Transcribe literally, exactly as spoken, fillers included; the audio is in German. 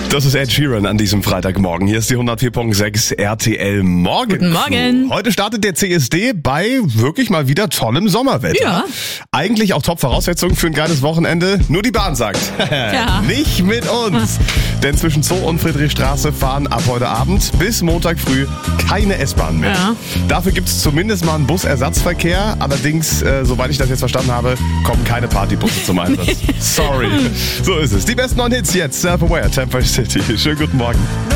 Das ist Ed Sheeran an diesem Freitagmorgen. Hier ist die hundertvier Komma sechs R T L Morgen. Guten Morgen. Heute startet der C S D bei wirklich mal wieder tollem Sommerwetter. Ja. Eigentlich auch Top-Voraussetzungen für ein geiles Wochenende. Nur die Bahn sagt, Ja. nicht mit uns. Denn zwischen Zoo und Friedrichstraße fahren ab heute Abend bis Montag früh keine S-Bahn mehr. Ja. Dafür gibt es zumindest mal einen Busersatzverkehr. Allerdings, äh, soweit ich das jetzt verstanden habe, kommen keine Partybusse zum Einsatz. Sorry. So ist es. Die besten neuen Hits jetzt. Self-Aware, Temper City. Schönen guten Morgen.